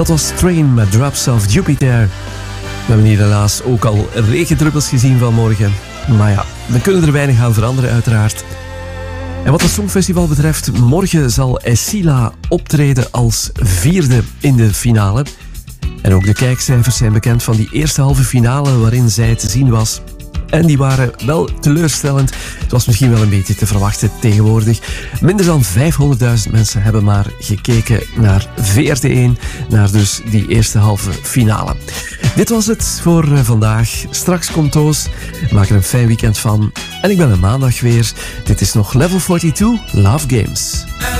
Dat was Train met Drops of Jupiter. We hebben hier helaas ook al regendruppels gezien vanmorgen. Maar ja, we kunnen er weinig aan veranderen uiteraard. En wat het Songfestival betreft, morgen zal Essila optreden als vierde in de finale. En ook de kijkcijfers zijn bekend van die eerste halve finale waarin zij te zien was. En die waren wel teleurstellend. Het was misschien wel een beetje te verwachten tegenwoordig. Minder dan 500.000 mensen hebben maar gekeken naar VRT1, naar dus die eerste halve finale. Dit was het voor vandaag. Straks komt Toos. Maak er een fijn weekend van. En ik ben er maandag weer. Dit is nog Level 42 Love Games.